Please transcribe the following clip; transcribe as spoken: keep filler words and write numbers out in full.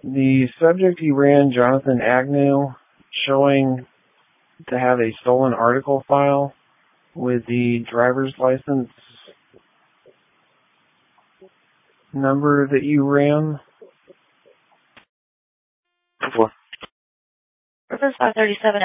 The subject you ran, Jonathan Agnew, showing to have a stolen article file with the driver's license number that you ran. Reverse five thirty-seven